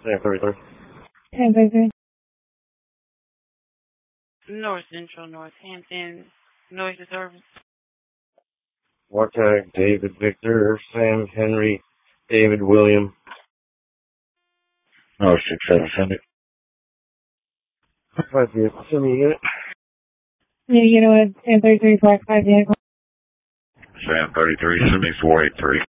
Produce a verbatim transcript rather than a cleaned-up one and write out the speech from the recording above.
Sam thirty-three. Sam thirty-three. North Central, Northampton, noise disturbance. Wartag, David Victor, Sam Henry, David William. Oh, six seven Sunday. Five vehicle, send me a unit. Yeah, you know what? Sam thirty-three, five, five vehicle. Sam thirty-three, send me four eight three.